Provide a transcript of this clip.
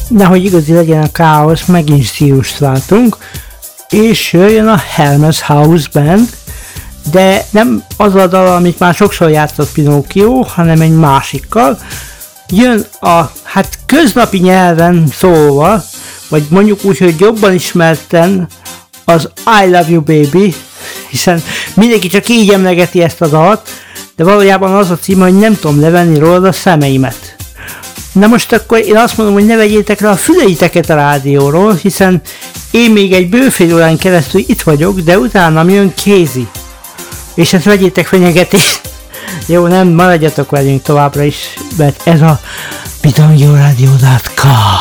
nehogy igazi legyen a káosz, megint stílust váltunk, és jöjjön a Hermes House Band, de nem az a dal, amit már sokszor játszott Pinocchio, hanem egy másikkal. Jön a, köznapi nyelven szólva, vagy mondjuk úgy, hogy jobban ismerten az I Love You Baby, hiszen mindenki csak így emlegeti ezt a dalt, de valójában az a címe, hogy nem tudom levenni róla a szemeimet. Na most akkor én azt mondom, hogy ne vegyétek le a füleiteket a rádióról, hiszen én még egy bőfél órán keresztül itt vagyok, de utána jön Kézi. És ezt vegyétek fenyegetést. Jó, nem, maradjatok velünk továbbra is, mert ez a bidongyóradio.com.